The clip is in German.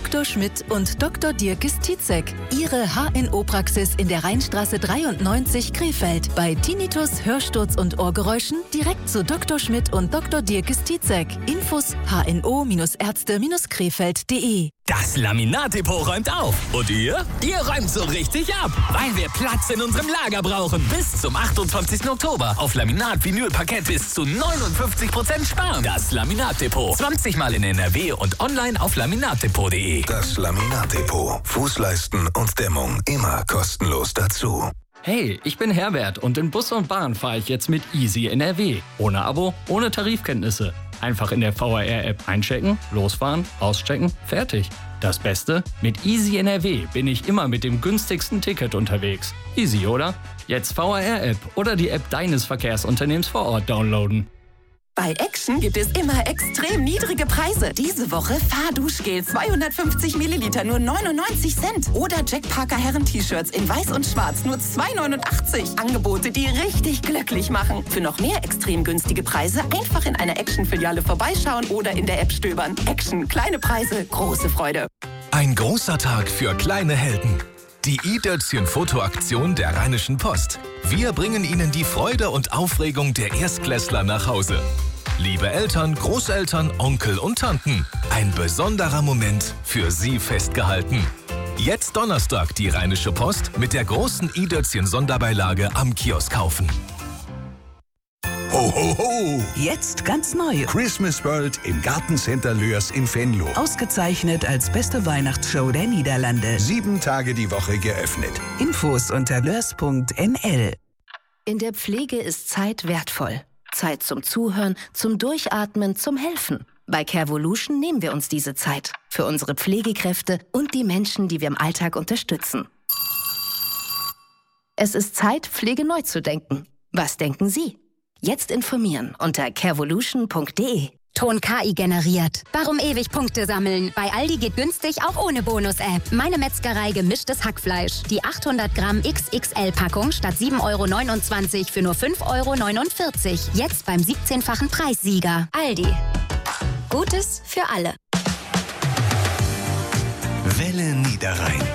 Dr. Schmidt und Dr. Dirk Stizek. Ihre HNO-Praxis in der Rheinstraße 93 Krefeld. Bei Tinnitus, Hörsturz und Ohrgeräuschen direkt zu Dr. Schmidt und Dr. Dirk Stizek. Infos hno-ärzte-krefeld.de. Das Laminatdepot räumt auf. Und ihr? Ihr räumt so richtig ab. Weil wir Platz in unserem Lager brauchen. Bis zum 28. Oktober. Auf Laminat, Vinyl, Parkett bis zu 59% sparen. Das Laminatdepot. 20 Mal in NRW und online auf laminatdepot.de. Das Laminatdepot. Fußleisten und Dämmung immer kostenlos dazu. Hey, ich bin Herbert und in Bus und Bahn fahre ich jetzt mit Easy NRW. Ohne Abo, ohne Tarifkenntnisse. Einfach in der VRR-App einchecken, losfahren, auschecken, fertig. Das Beste? Mit Easy NRW bin ich immer mit dem günstigsten Ticket unterwegs. Easy, oder? Jetzt VRR-App oder die App deines Verkehrsunternehmens vor Ort downloaden. Bei Action gibt es immer extrem niedrige Preise. Diese Woche Fahrduschgel 250 Milliliter nur 99 Cent. Oder Jack Parker Herren-T-Shirts in weiß und schwarz nur 2,89. Angebote, die richtig glücklich machen. Für noch mehr extrem günstige Preise einfach in einer Action-Filiale vorbeischauen oder in der App stöbern. Action, kleine Preise, große Freude. Ein großer Tag für kleine Helden. Die i-Dötzchen-Fotoaktion der Rheinischen Post. Wir bringen Ihnen die Freude und Aufregung der Erstklässler nach Hause. Liebe Eltern, Großeltern, Onkel und Tanten, ein besonderer Moment für Sie festgehalten. Jetzt Donnerstag die Rheinische Post mit der großen i-Dötzchen-Sonderbeilage am Kiosk kaufen. Ho, ho, ho! Jetzt ganz neu. Christmas World im Gartencenter Löers in Venlo. Ausgezeichnet als beste Weihnachtsshow der Niederlande. 7 Tage die Woche geöffnet. Infos unter löers.nl. In der Pflege ist Zeit wertvoll. Zeit zum Zuhören, zum Durchatmen, zum Helfen. Bei Carevolution nehmen wir uns diese Zeit. Für unsere Pflegekräfte und die Menschen, die wir im Alltag unterstützen. Es ist Zeit, Pflege neu zu denken. Was denken Sie? Jetzt informieren unter carevolution.de. Ton KI generiert. Warum ewig Punkte sammeln? Bei Aldi geht günstig auch ohne Bonus-App. Meine Metzgerei gemischtes Hackfleisch. Die 800 Gramm XXL-Packung statt 7,29 € für nur 5,49 €. Jetzt beim 17-fachen Preissieger. Aldi. Gutes für alle. Welle Niederrhein.